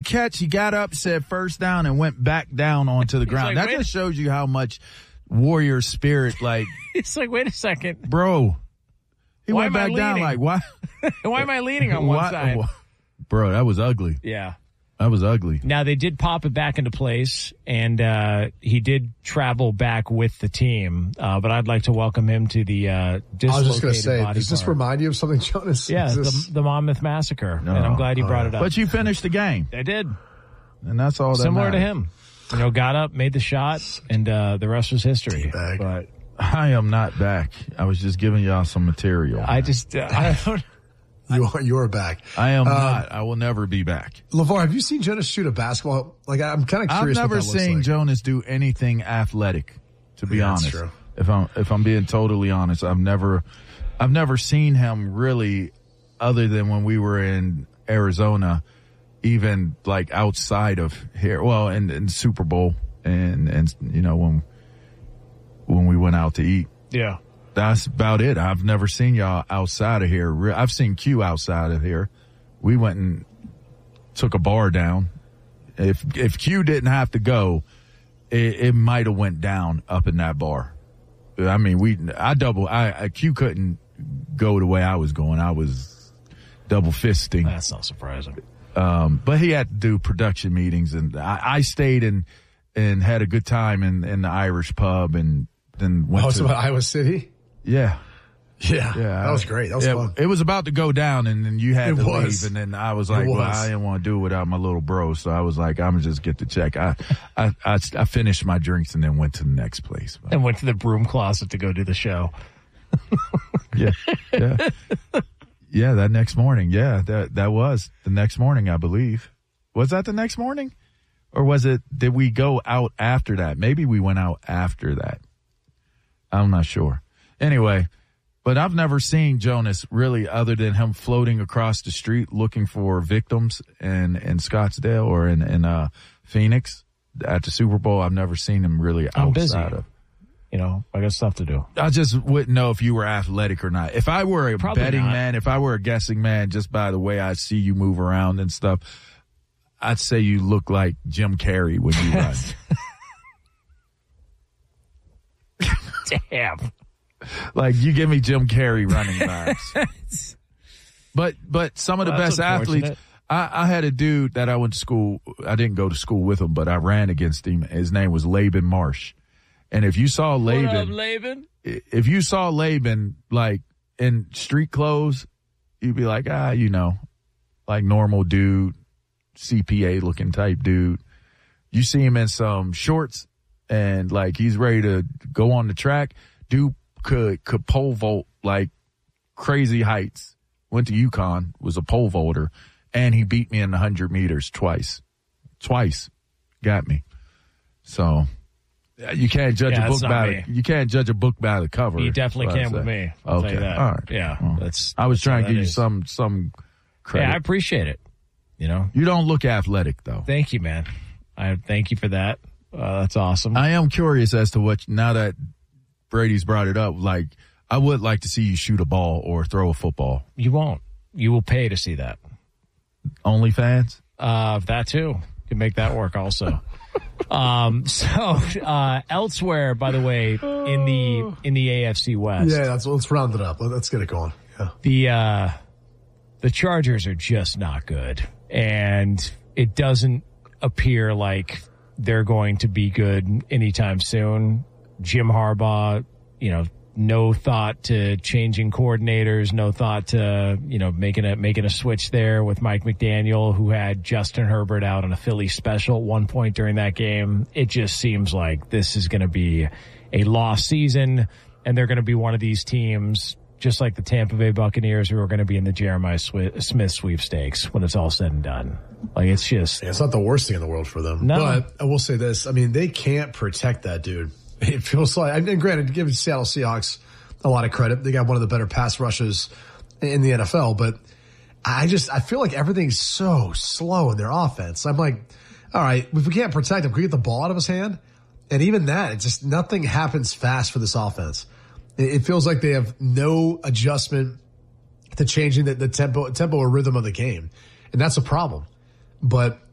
catch. He got up, said first down, and went back down onto the ground. That just shows you how much warrior spirit, like. It's like, wait a second. Bro. He went back down like, why? Why am I leaning on one side? Bro, that was ugly. Yeah. That was ugly. Now, they did pop it back into place, and he did travel back with the team. But I'd like to welcome him to the dislocated I was just going to say, body does this part. remind you of something, Jonas? Yeah, the Monmouth Massacre. And I'm glad you brought it up. But you finished the game. I did. And that's all that Similar matters. to him. You know, got up, made the shot, and the rest was history. But I am not back. I was just giving y'all some material. I just, I don't. You are back. I am not. I will never be back. LeVar, have you seen Jonas shoot a basketball? Like, I'm kind of curious. I've never what that looks seen like. Jonas do anything athletic, to be That's honest. true. If I'm being totally honest, I've never seen him really, other than when we were in Arizona, even like outside of here. Well, in Super Bowl and you know when we went out to eat. Yeah. That's about it. I've never seen y'all outside of here. I've seen Q outside of here. We went and took a bar down. If Q didn't have to go, it might have went down up in that bar. I mean, Q couldn't go the way I was going. I was double fisting. That's not surprising. But he had to do production meetings, and I stayed and had a good time in the Irish pub, and then went to about Iowa City. Yeah. Yeah, that was great. That was fun. It was about to go down, and then you had to leave, and then I was like, It well, was. I didn't want to do it without my little bro, so I was like, I'm going to just get the check. I finished my drinks and then went to the next place. And went to the broom closet to go do the show. Yeah. Yeah, that next morning. Yeah, that was the next morning, I believe. Was that the next morning? Or did we go out after that? Maybe we went out after that. I'm not sure. Anyway, but I've never seen Jonas really, other than him floating across the street looking for victims in Scottsdale or in Phoenix at the Super Bowl. I've never seen him really I'm busy. outside of. You know, I got stuff to do. I just wouldn't know if you were athletic or not. If I were a Probably betting not. man, if I were a guessing man, just by the way I see you move around and stuff, I'd say you look like Jim Carrey when you run. Damn. Like, you give me Jim Carrey running vibes. But some of the best athletes, I had a dude that I went to school, I didn't go to school with him, but I ran against him. His name was Laban Marsh. And if you saw Laban, What up, Laban? if you saw Laban like in street clothes, you'd be like, like normal dude, CPA looking type dude. You see him in some shorts and like he's ready to go on the track. Dude could pole vault like crazy heights. Went to UConn, was a pole vaulter, and he beat me in the 100 meters twice. Got me. So you can't judge a book by it. You can't judge a book by the cover. You definitely can with me. I'll tell you that. All right. Yeah. Well, I was trying to give you some credit. Yeah, I appreciate it. You know, you don't look athletic though. Thank you, man. I thank you for that. That's awesome. I am curious as to what, now that Brady's brought it up, like, I would like to see you shoot a ball or throw a football. You won't. You will pay to see that. OnlyFans? That too. Can make that work also. Elsewhere, by the way, in the AFC West. Yeah, let's round it up. Let's get it going. Yeah. The Chargers are just not good, and it doesn't appear like they're going to be good anytime soon. Jim Harbaugh, no thought to changing coordinators, no thought to, making a switch there with Mike McDaniel, who had Justin Herbert out on a Philly special at one point during that game. It just seems like this is going to be a lost season, and they're going to be one of these teams, just like the Tampa Bay Buccaneers, who are going to be in the Jeremiah Smith sweepstakes when it's all said and done. Like, it's not the worst thing in the world for them. No. But I will say this. I mean, they can't protect that dude. It feels like, and granted, give the Seattle Seahawks a lot of credit. They got one of the better pass rushes in the NFL, but I feel like everything's so slow in their offense. I'm like, all right, if we can't protect him, can we get the ball out of his hand? And even that, nothing happens fast for this offense. It feels like they have no adjustment to changing the tempo or rhythm of the game. And that's a problem. But